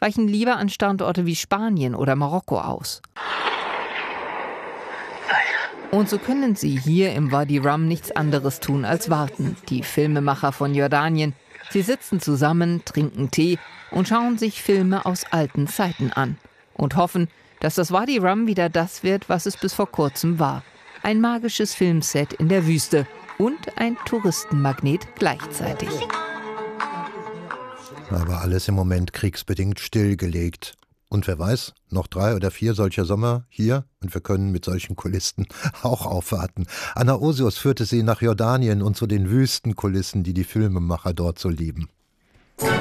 weichen lieber an Standorte wie Spanien oder Marokko aus. Und so können sie hier im Wadi Rum nichts anderes tun als warten, die Filmemacher von Jordanien. Sie sitzen zusammen, trinken Tee und schauen sich Filme aus alten Zeiten an. Und hoffen, dass das Wadi Rum wieder das wird, was es bis vor kurzem war. Ein magisches Filmset in der Wüste und ein Touristenmagnet gleichzeitig. Aber alles im Moment kriegsbedingt stillgelegt. Und wer weiß, noch 3 oder 4 solcher Sommer hier und wir können mit solchen Kulissen auch aufwarten. Anna Osius führte sie nach Jordanien und zu den Wüstenkulissen, die die Filmemacher dort so lieben.